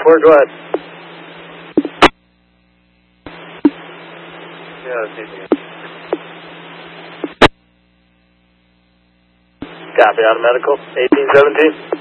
4, go ahead. Yeah, that's easy. Copy, on medical, 1817.